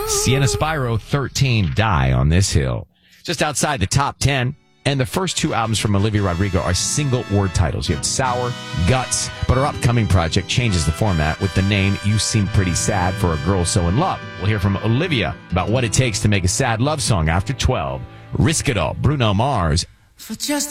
Sienna Spyro, 13, Die on This Hill. Just outside the top 10. And the first two albums from Olivia Rodrigo are single word titles. You have Sour, Guts, but her upcoming project changes the format with the name You Seem Pretty Sad for a Girl So in Love. We'll hear from Olivia about what it takes to make a sad love song after 12. Risk It All, Bruno Mars. For just